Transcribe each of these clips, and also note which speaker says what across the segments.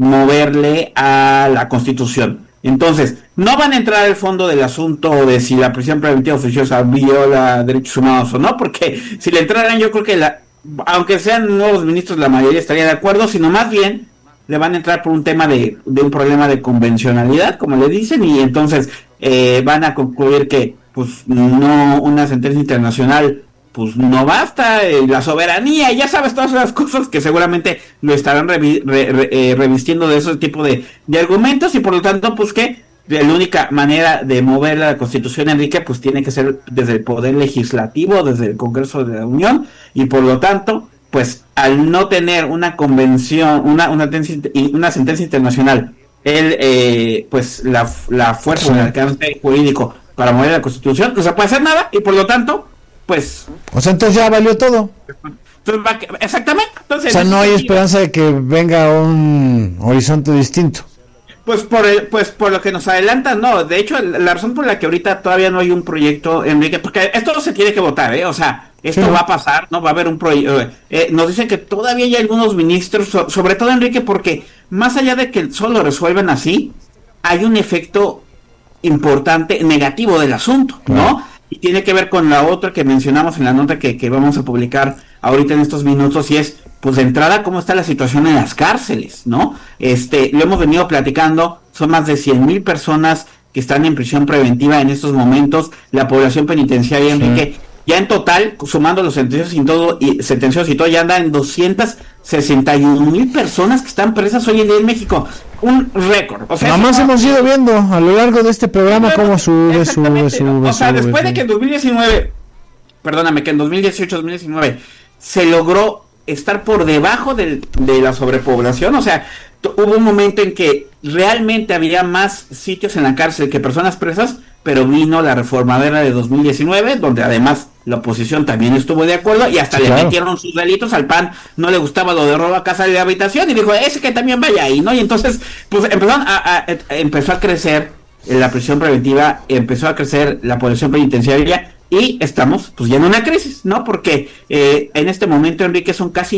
Speaker 1: moverle a la Constitución. Entonces, no van a entrar al fondo del asunto de si la prisión preventiva oficiosa viola derechos humanos o no, porque si le entraran, yo creo que aunque sean nuevos ministros, la mayoría estaría de acuerdo, sino más bien le van a entrar por un tema de un problema de convencionalidad, como le dicen, y entonces van a concluir que pues no, una sentencia internacional pues no basta, la soberanía, ya sabes, todas esas cosas que seguramente lo estarán revistiendo de ese tipo de argumentos, y por lo tanto pues que la única manera de mover la Constitución, Enrique, pues tiene que ser desde el Poder Legislativo, desde el Congreso de la Unión, y por lo tanto pues al no tener una convención, una sentencia internacional, pues la fuerza del alcance jurídico para mover la Constitución, no se puede hacer nada, y por lo tanto pues...
Speaker 2: O sea, entonces ya valió todo.
Speaker 1: Entonces, exactamente. Entonces,
Speaker 2: o sea, no hay esperanza de que venga un horizonte distinto.
Speaker 1: Pues por lo que nos adelantan, no. De hecho, la razón por la que ahorita todavía no hay un proyecto, Enrique, porque esto no se tiene que votar, o sea, esto va a pasar, no va a haber un proyecto. Nos dicen que todavía hay algunos ministros, sobre todo, Enrique, porque más allá de que solo resuelvan así, hay un efecto importante negativo del asunto, ¿no? Y tiene que ver con la otra que mencionamos en la nota que vamos a publicar ahorita en estos minutos, y es, pues de entrada, cómo está la situación en las cárceles, ¿no? Lo hemos venido platicando, son más de 100,000 personas que están en prisión preventiva en estos momentos, la población penitenciaria, Enrique, ya en total, sumando los sentencios y todo, ya anda en 261,000 personas que están presas hoy en día en México. Un récord. O sea,
Speaker 2: nada más hemos ido viendo a lo largo de este programa cómo sube.
Speaker 1: O sea, después de que en 2019, perdóname, que en 2018-2019 se logró estar por debajo de la sobrepoblación, o sea, hubo un momento en que realmente había más sitios en la cárcel que personas presas, pero vino la reformadera de 2019, donde además la oposición también estuvo de acuerdo, y hasta le metieron sus delitos. Al PAN no le gustaba lo de robo a casa de habitación, y dijo, ese que también vaya ahí, ¿no? Y entonces, pues empezó a crecer la prisión preventiva, empezó a crecer la población penitenciaria, y estamos pues ya en una crisis, ¿no? Porque en este momento, Enrique, son casi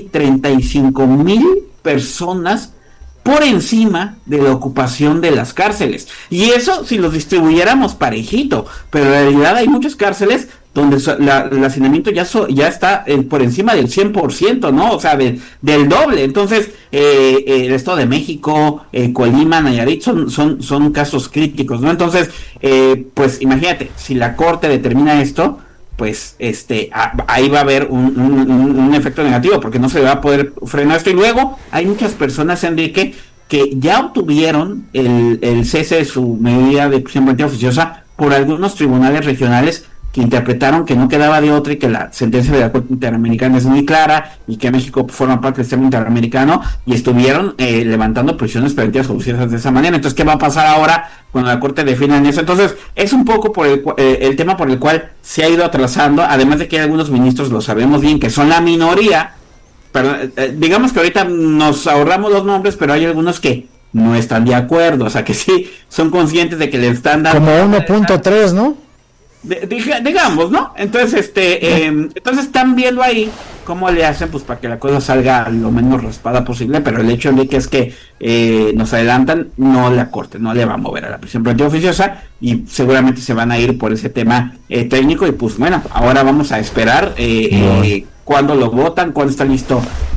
Speaker 1: 35,000 personas por encima de la ocupación de las cárceles, y eso si los distribuyéramos parejito, pero en realidad hay muchas cárceles donde el hacinamiento ya está por encima del 100%, ¿no? O sea, del doble. Entonces, el Estado de México, Colima, Nayarit son casos críticos, ¿no? Entonces, pues imagínate, si la Corte determina esto, pues ahí va a haber un efecto negativo, porque no se va a poder frenar esto. Y luego hay muchas personas, Enrique, que ya obtuvieron el cese de su medida de prisión preventiva oficiosa por algunos tribunales regionales que interpretaron que no quedaba de otra, y que la sentencia de la Corte Interamericana es muy clara, y que México forma parte del sistema interamericano, y estuvieron levantando prisiones preventivas oficiosas de esa manera. Entonces, ¿qué va a pasar ahora cuando la Corte defina en eso? Entonces, es un poco por el tema por el cual se ha ido atrasando, además de que hay algunos ministros, lo sabemos bien, que son la minoría, pero digamos que ahorita nos ahorramos los nombres, pero hay algunos que no están de acuerdo, o sea, que sí son conscientes de que le están dando...
Speaker 2: Como 1.3, ¿no?
Speaker 1: Digamos, ¿no? Entonces, entonces están viendo ahí cómo le hacen, pues, para que la cosa salga lo menos raspada posible, pero el hecho de que es que nos adelantan, no la Corte no le va a mover a la prisión preventiva oficiosa, y seguramente se van a ir por ese tema técnico, y pues bueno, ahora vamos a esperar cuándo lo votan, cuándo está listo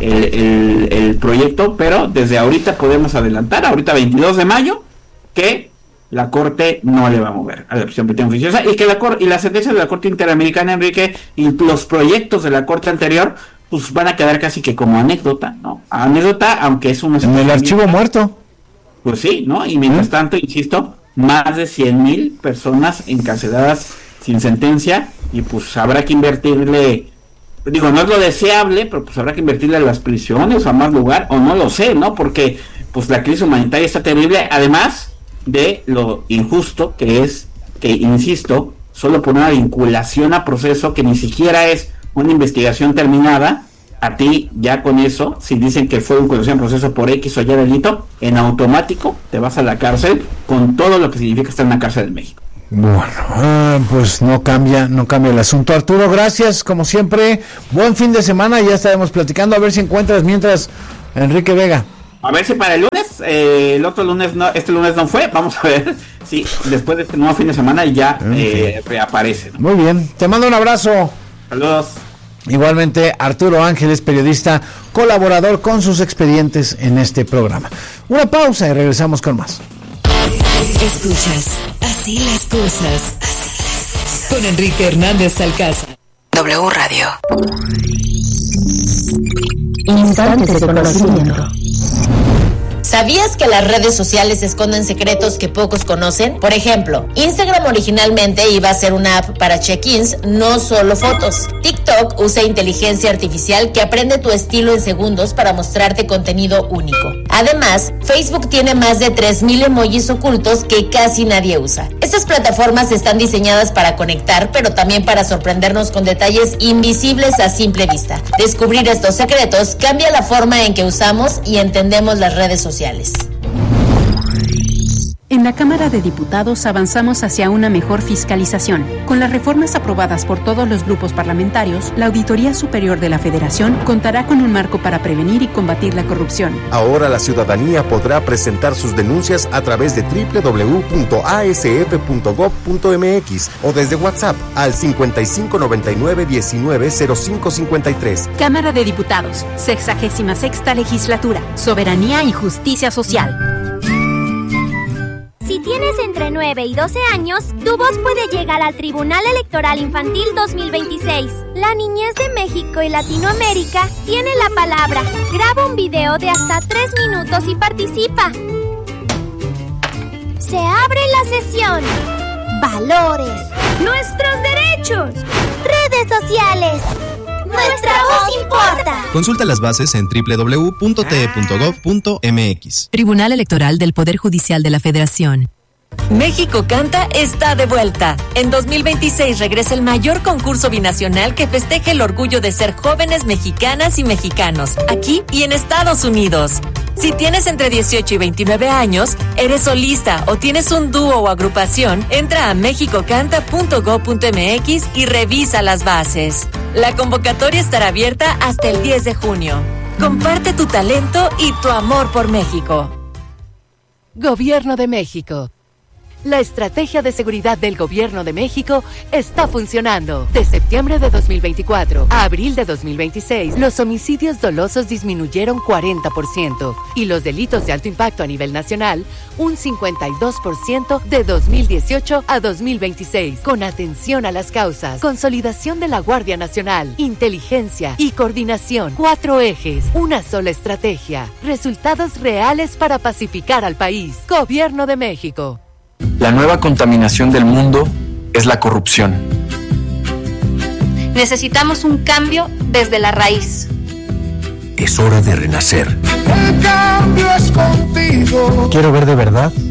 Speaker 1: el proyecto, pero desde ahorita podemos adelantar, ahorita 22 de mayo, que la Corte no le va a mover a la prisión preventiva oficiosa, y que la sentencia de la Corte Interamericana, Enrique, y los proyectos de la Corte anterior, pues van a quedar casi que como anécdota, ¿no? Anécdota, aunque es un...
Speaker 2: En el archivo muerto.
Speaker 1: Pues sí, ¿no? Y mientras tanto, insisto, más de 100,000 personas encarceladas sin sentencia, y pues habrá que invertirle, digo, no es lo deseable, pero pues habrá que invertirle a las prisiones o a más lugar, o no lo sé, ¿no? Porque pues la crisis humanitaria está terrible, además de lo injusto que es que, insisto, solo por una vinculación a proceso que ni siquiera es una investigación terminada, a ti ya con eso, si dicen que fue vinculación a proceso por X o Y delito, en automático te vas a la cárcel, con todo lo que significa estar en la cárcel de México.
Speaker 2: Bueno, pues no cambia el asunto. Arturo, gracias, como siempre, buen fin de semana, ya estaremos platicando, a ver si encuentras mientras Enrique Vega.
Speaker 1: A ver si para el lunes, el otro lunes no, este lunes no fue, vamos a ver si después de este nuevo fin de semana ya reaparece, ¿no?
Speaker 2: Muy bien, te mando un abrazo.
Speaker 1: Saludos.
Speaker 2: Igualmente, Arturo Ángeles, periodista, colaborador con sus expedientes en este programa. Una pausa y regresamos con más.
Speaker 3: Escuchas Así las cosas con Enrique Hernández Alcázar. W Radio.
Speaker 4: Instantes de conocimiento.
Speaker 5: ¿Sabías que las redes sociales esconden secretos que pocos conocen? Por ejemplo, Instagram originalmente iba a ser una app para check-ins, no solo fotos. TikTok usa inteligencia artificial que aprende tu estilo en segundos para mostrarte contenido único. Además, Facebook tiene más de 3,000 emojis ocultos que casi nadie usa. Estas plataformas están diseñadas para conectar, pero también para sorprendernos con detalles invisibles a simple vista. Descubrir estos secretos cambia la forma en que usamos y entendemos las redes sociales.
Speaker 6: En la Cámara de Diputados avanzamos hacia una mejor fiscalización. Con las reformas aprobadas por todos los grupos parlamentarios, la Auditoría Superior de la Federación contará con un marco para prevenir y combatir la corrupción.
Speaker 7: Ahora la ciudadanía podrá presentar sus denuncias a través de www.asf.gov.mx o desde WhatsApp al 5599-190553.
Speaker 6: Cámara de Diputados, 66ª Legislatura, Soberanía y Justicia Social.
Speaker 8: Si tienes entre 9 y 12 años, tu voz puede llegar al Tribunal Electoral Infantil 2026. La niñez de México y Latinoamérica tiene la palabra. Graba un video de hasta 3 minutos y participa. Se abre la sesión. Valores. Nuestros derechos. Redes sociales. Nuestra voz importa.
Speaker 9: Consulta las bases en www.te.gov.mx.
Speaker 3: Tribunal Electoral del Poder Judicial de la Federación. México Canta está de vuelta. En 2026 regresa el mayor concurso binacional que festeje el orgullo de ser jóvenes mexicanas y mexicanos, aquí y en Estados Unidos. Si tienes entre 18 y 29 años, eres solista o tienes un dúo o agrupación, entra a mexicocanta.gov.mx y revisa las bases. La convocatoria estará abierta hasta el 10 de junio. Comparte tu talento y tu amor por México.
Speaker 10: Gobierno de México. La estrategia de seguridad del Gobierno de México está funcionando. De septiembre de 2024 a abril de 2026, los homicidios dolosos disminuyeron 40% y los delitos de alto impacto a nivel nacional un 52% de 2018 a 2026. Con atención a las causas, consolidación de la Guardia Nacional, inteligencia y coordinación. 4 ejes, una sola estrategia. Resultados reales para pacificar al país. Gobierno de México.
Speaker 11: La nueva contaminación del mundo es la corrupción.
Speaker 12: Necesitamos un cambio desde la raíz.
Speaker 13: Es hora de renacer.
Speaker 14: El cambio es contigo.
Speaker 2: Quiero ver de verdad